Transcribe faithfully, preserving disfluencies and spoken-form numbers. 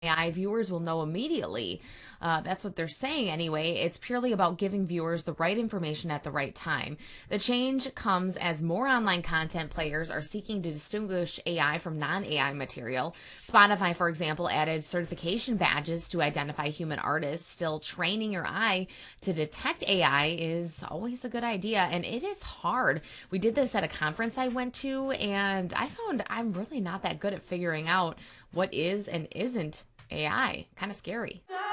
A I, viewers will know immediately. Uh, that's what they're saying anyway. It's purely about giving viewers the right information at the right time. The change comes as more online content players are seeking to distinguish A I from non-A I material. Spotify, for example, added certification badges to identify human artists. Still, training your eye to detect A I is always a good idea, and it is hard. We did this at a conference I went to, and I found I'm really not that good at figuring out what is and isn't A I. Kind of scary.